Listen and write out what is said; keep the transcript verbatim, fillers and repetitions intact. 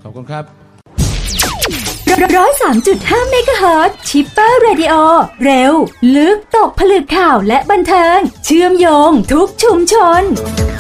ขอบคุณครับร้อยสามจุดห้าเมกะเฮิรตซ์ชิปเปอร์เรดิโอเร็วลึกตกผลึกข่าวและบันเทิงเชื่อมโยงทุกชุมชน